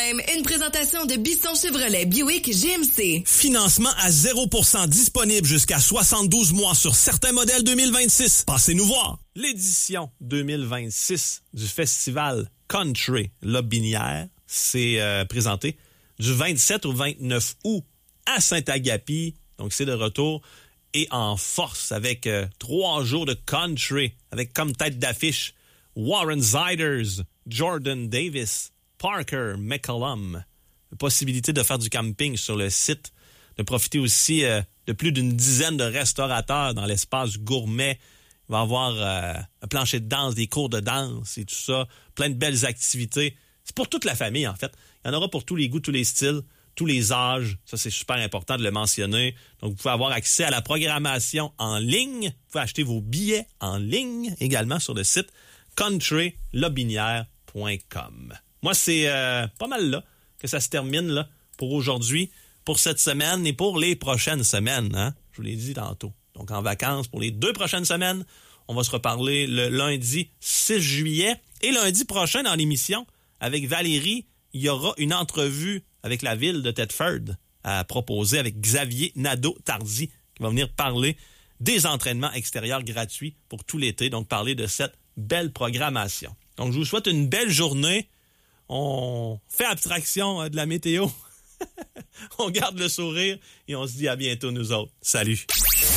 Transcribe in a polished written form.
même, une présentation de Bisson Chevrolet Buick GMC. Financement à 0% disponible jusqu'à 72 mois sur certains modèles 2026. Passez-nous voir. L'édition 2026 du festival Country Lobinière s'est présentée du 27 au 29 août à Saint-Agapi. Donc, c'est de retour et en force avec 3 jours de country avec comme tête d'affiche Warren Ziders, Jordan Davis, Parker McCollum. Possibilité de faire du camping sur le site, de profiter aussi de plus d'une dizaine de restaurateurs dans l'espace gourmet. Il va y avoir un plancher de danse, des cours de danse et tout ça, plein de belles activités. C'est pour toute la famille, en fait. Il y en aura pour tous les goûts, tous les styles, tous les âges. Ça, c'est super important de le mentionner. Donc, vous pouvez avoir accès à la programmation en ligne. Vous pouvez acheter vos billets en ligne également sur le site countrylobinière.com. Moi, c'est pas mal là que ça se termine là, pour aujourd'hui, pour cette semaine et pour les prochaines semaines. Hein? Je vous l'ai dit tantôt. Donc, en vacances, pour les 2 prochaines semaines, on va se reparler le lundi 6 juillet. Et lundi prochain, dans l'émission, avec Valérie, il y aura une entrevue avec la ville de Thetford à proposer avec Xavier Nadeau-Tardy, qui va venir parler des entraînements extérieurs gratuits pour tout l'été. Donc, parler de cette belle programmation. Donc, je vous souhaite une belle journée. On fait abstraction de la météo. On garde le sourire et on se dit à bientôt, nous autres. Salut!